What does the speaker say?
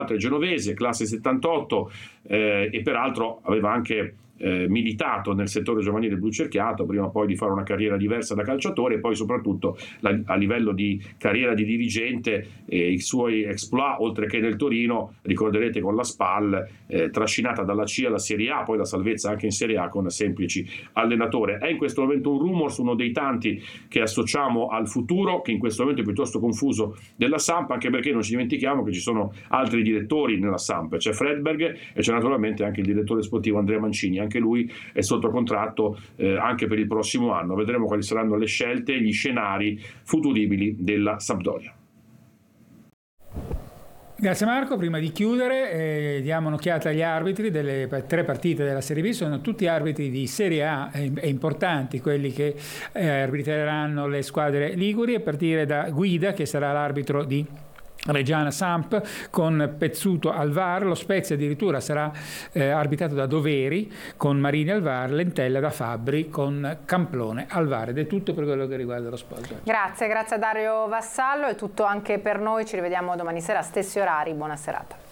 genovese, classe 78, e peraltro aveva anche militato nel settore giovanile blucerchiato, prima poi di fare una carriera diversa da calciatore, e poi soprattutto a livello di carriera di dirigente, i suoi exploit, oltre che nel Torino, ricorderete con la SPAL, trascinata dalla C alla Serie A, poi la salvezza anche in Serie A con semplici allenatore. È in questo momento un rumors, uno dei tanti che associamo al futuro, che in questo momento è piuttosto confuso, della Samp, anche perché non ci dimentichiamo che ci sono altri direttori nella Samp, c'è Fredberg e c'è naturalmente anche il direttore sportivo Andrea Mancini, anche lui è sotto contratto anche per il prossimo anno. Vedremo quali saranno le scelte e gli scenari futuribili della Sampdoria. Grazie Marco, prima di chiudere diamo un'occhiata agli arbitri delle 3 partite della Serie B. Sono tutti arbitri di Serie A e importanti quelli che arbitreranno le squadre liguri, a partire da Guida, che sarà l'arbitro di Reggiana Samp, con Pezzuto al VAR. Lo Spezia addirittura sarà arbitrato da Doveri, con Marini al VAR, Lentella da Fabbri, con Camplone al VAR. Ed è tutto per quello che riguarda lo sport. Grazie a Dario Vassallo, è tutto anche per noi, ci rivediamo domani sera a stessi orari, buona serata.